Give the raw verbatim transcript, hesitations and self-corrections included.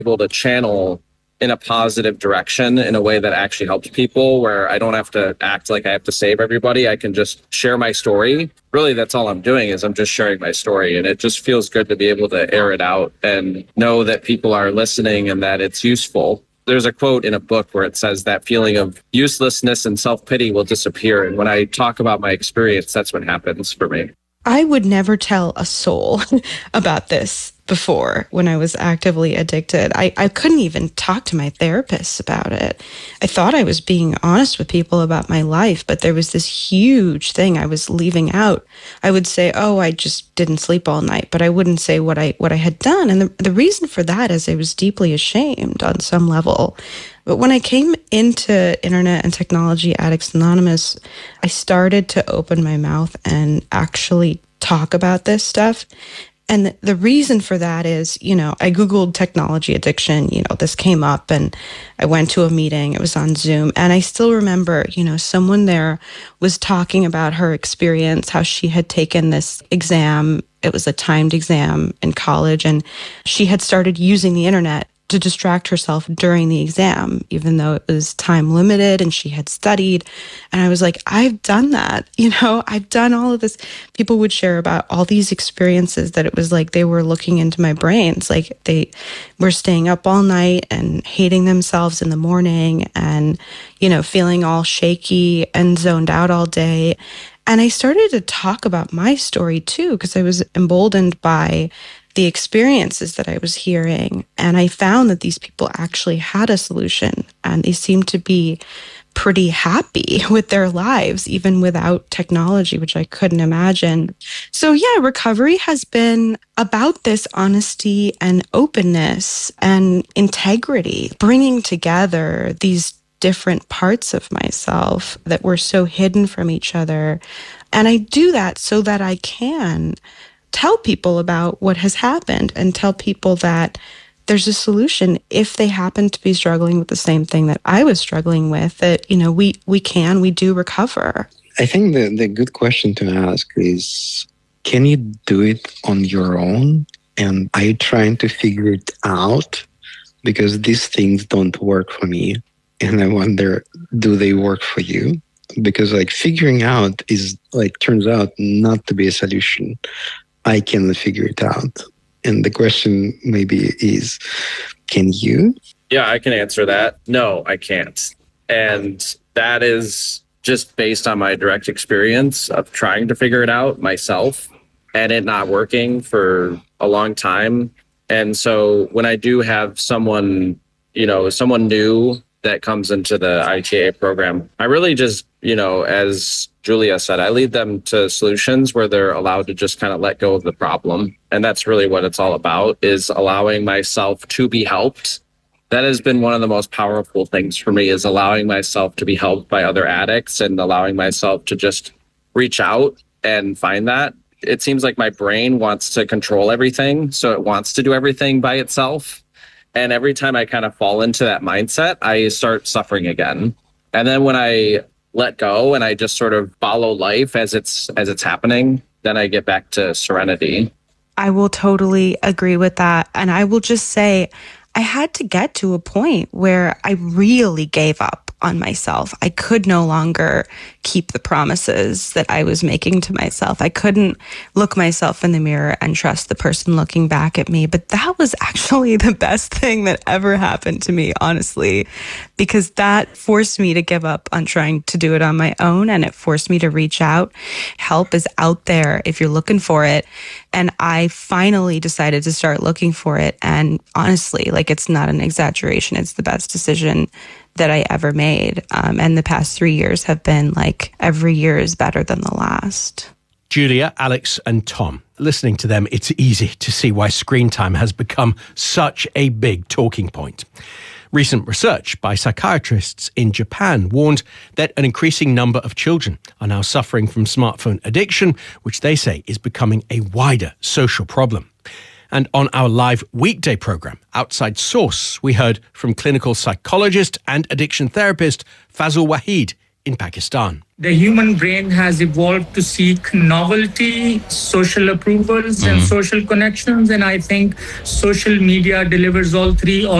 able to channel in a positive direction in a way that actually helps people, where I don't have to act like I have to save everybody. I can just share my story. Really, that's all I'm doing is I'm just sharing my story. And it just feels good to be able to air it out and know that people are listening and that it's useful. There's a quote in a book where it says that feeling of uselessness and self-pity will disappear. And when I talk about my experience, that's what happens for me. I would never tell a soul about this before when I was actively addicted. I, I couldn't even talk to my therapist about it. I thought I was being honest with people about my life, but there was this huge thing I was leaving out. I would say, oh, I just didn't sleep all night, but I wouldn't say what I what I had done. And the, the reason for that is I was deeply ashamed on some level. But when I came into Internet and Technology Addicts Anonymous, I started to open my mouth and actually talk about this stuff. And the, the reason for that is, you know, I Googled technology addiction, you know, this came up and I went to a meeting, it was on Zoom. And I still remember, you know, someone there was talking about her experience, how she had taken this exam. It was a timed exam in college, and she had started using the internet to distract herself during the exam, even though it was time limited and she had studied. And I was like, I've done that. You know, I've done all of this. People would share about all these experiences that it was like they were looking into my brains. Like they were staying up all night and hating themselves in the morning and, you know, feeling all shaky and zoned out all day. And I started to talk about my story too, because I was emboldened by the experiences that I was hearing. And I found that these people actually had a solution and they seemed to be pretty happy with their lives, even without technology, which I couldn't imagine. So yeah, recovery has been about this honesty and openness and integrity, bringing together these different parts of myself that were so hidden from each other. And I do that so that I can tell people about what has happened and tell people that there's a solution if they happen to be struggling with the same thing that I was struggling with, that, you know, we, we can, we do recover. I think the, the good question to ask is, can you do it on your own? And are you trying to figure it out? Because these things don't work for me. And I wonder, do they work for you? Because like figuring out is like, turns out not to be a solution. I can figure it out. And the question maybe is, can you? Yeah, I can answer that. No, I can't. And that is just based on my direct experience of trying to figure it out myself and it not working for a long time. And so when I do have someone, you know, someone new that comes into the I T A program, I really just, you know, as Julia said, I lead them to solutions where they're allowed to just kind of let go of the problem. And that's really what it's all about, is allowing myself to be helped. That has been one of the most powerful things for me, is allowing myself to be helped by other addicts and allowing myself to just reach out and find that. It seems like my brain wants to control everything. So it wants to do everything by itself. And every time I kind of fall into that mindset, I start suffering again. And then when I let go and I just sort of follow life as it's as it's happening, then I get back to serenity. I will totally agree with that. And I will just say, I had to get to a point where I really gave up on myself. I could no longer keep the promises that I was making to myself. I couldn't look myself in the mirror and trust the person looking back at me. But that was actually the best thing that ever happened to me, honestly, because that forced me to give up on trying to do it on my own. And it forced me to reach out. Help is out there if you're looking for it. And I finally decided to start looking for it. And honestly, like, it's not an exaggeration. It's the best decision that I ever made. Um, and the past three years have been like, every year is better than the last. Julia, Alex, and Tom. Listening to them, it's easy to see why screen time has become such a big talking point. Recent research by psychiatrists in Japan warned that an increasing number of children are now suffering from smartphone addiction, which they say is becoming a wider social problem. And on our live weekday program, Outside Source, we heard from clinical psychologist and addiction therapist Fazil Waheed in Pakistan. The human brain has evolved to seek novelty, social approvals, and social connections. And I think social media delivers all three.